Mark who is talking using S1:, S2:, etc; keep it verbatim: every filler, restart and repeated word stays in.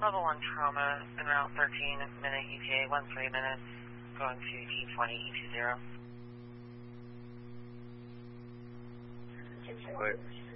S1: level one trauma, en route thirteen minute E T A, one three minutes, going to T twenty E two zero.
S2: Right.